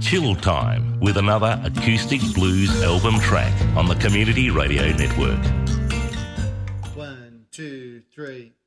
Chill Time with another acoustic blues album track on the Community Radio Network. 1, 2, 3